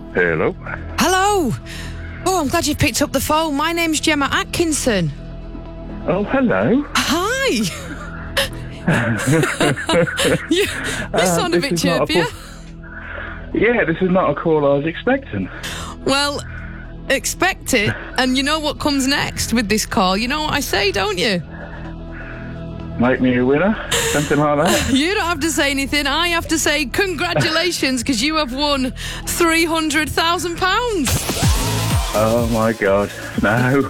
Hello. Hello. Oh, I'm glad you picked up the phone. My name's Gemma Atkinson. Oh, hello. Hi. you sound a bit chirpier. Yeah, this is not a call I was expecting. Well, expect it, and you know what comes next with this call. You know what I say, don't you? Make me a winner? Something like that? You don't have to say anything. I have to say congratulations, because you have won £300,000. Oh, my God. No.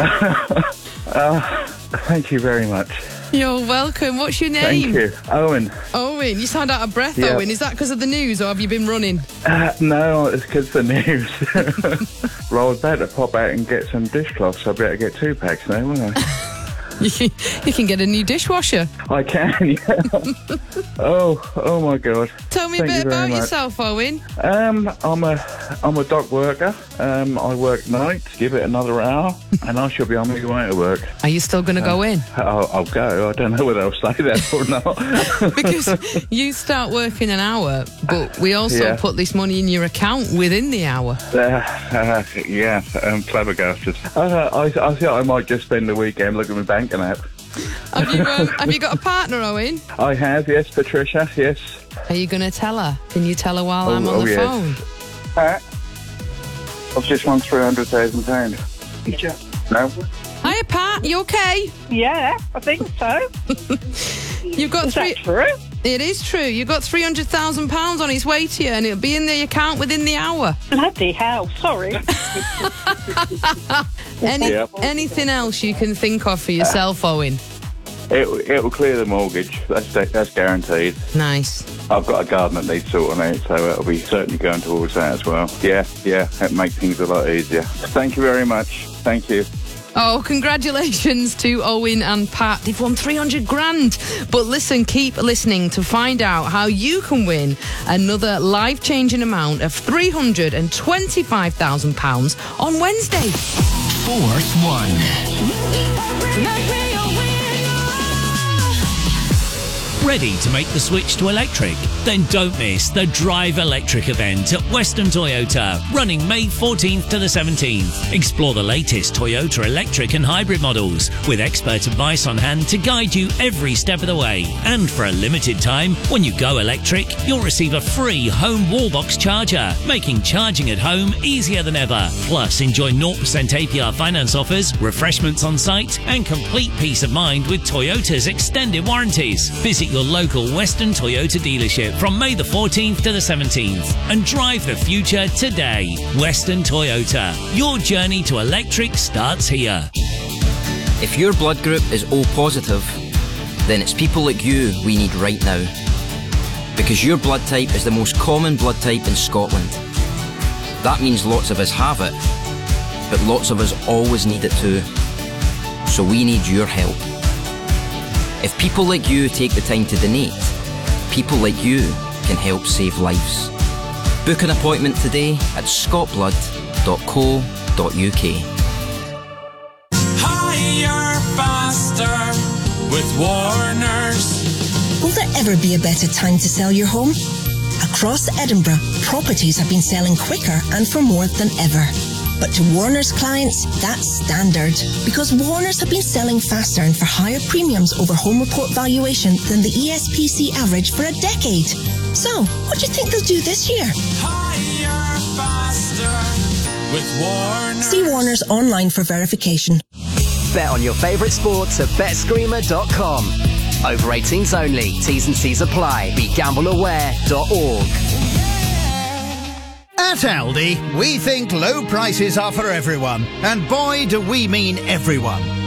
Thank you very much. You're welcome. What's your name? Thank you. Owen. Owen. You sound out of breath, Yeah. Owen. Is that because of the news, or have you been running? No, it's because of the news. Well, I was about to pop out and get some dishcloths, so I better get 2 packs now, won't I? You can get a new dishwasher. I can, yeah. Oh my God. Tell me Thank a you bit very about much. yourself, Owen. I'm a dock worker. I work nights. Give it another hour, and I shall be on my way to work. Are you still going to go in? I'll go. I don't know whether I'll stay there or not. Because you start working an hour, but we also Yeah. put this money in your account within the hour. Yeah, flabbergasted. I think I might just spend the weekend looking at my banking app. Have you got a partner, Owen? I have, yes, Patricia, yes. Are you going to tell her? Can you tell her while I'm on the yes. phone? I've just won £300,000. No? Hiya, Pat. You okay? Yeah, I think so. You've got Is that true? It is true. You've got £300,000 on its way to you, and it'll be in the account within the hour. Bloody hell, sorry. Anything else you can think of for yourself, Owen? It will clear the mortgage. That's guaranteed. Nice. I've got a garden that needs sorting out, so it'll be certainly going towards that as well. Yeah, it makes things a lot easier. Thank you very much. Thank you. Oh, congratulations to Owen and Pat. They've won 300 grand. But listen, keep listening to find out how you can win another life-changing amount of £325,000 on Wednesday. Fourth one. Ready to make the switch to electric? Then don't miss the Drive Electric event at Western Toyota, running May 14th to the 17th. Explore the latest Toyota electric and hybrid models, with expert advice on hand to guide you every step of the way. And for a limited time, when you go electric, you'll receive a free home wallbox charger, making charging at home easier than ever. Plus, enjoy 0% APR finance offers, refreshments on site, and complete peace of mind with Toyota's extended warranties. Visit your local Western Toyota dealership from May the 14th to the 17th and drive the future today. Western Toyota. Your journey to electric starts here. If your blood group is O positive, then it's people like you we need right now. Because your blood type is the most common blood type in Scotland. That means lots of us have it, but lots of us always need it too. So we need your help. If people like you take the time to donate, people like you can help save lives. Book an appointment today at scotblood.co.uk. Higher, faster with Warners. Will there ever be a better time to sell your home? Across Edinburgh, properties have been selling quicker and for more than ever. But to Warner's clients, that's standard, because Warner's have been selling faster and for higher premiums over home report valuation than the ESPC average for a decade. So, what do you think they'll do this year? Higher, faster with Warners. See Warner's online for verification. Bet on your favourite sports at betscreamer.com. Over 18s only. T's and C's apply. BeGambleAware.org. At Aldi, we think low prices are for everyone. And boy, do we mean everyone.